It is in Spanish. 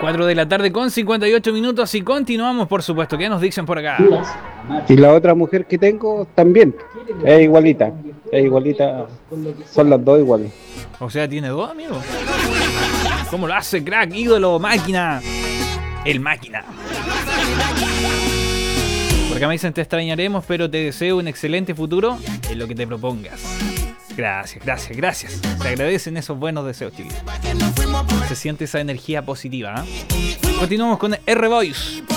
4 de la tarde con 58 minutos y continuamos, por supuesto. ¿Qué nos dicen por acá? Y la otra mujer que tengo también es igualita, son las dos iguales. O sea, ¿tiene dos, amigos? ¿Cómo lo hace, crack, ídolo, máquina? El máquina. Porque me dicen, te extrañaremos, pero te deseo un excelente futuro en lo que te propongas. Gracias. Se agradecen esos buenos deseos, chicos. Se siente esa energía positiva, ¿eh? Continuamos con R-Voice.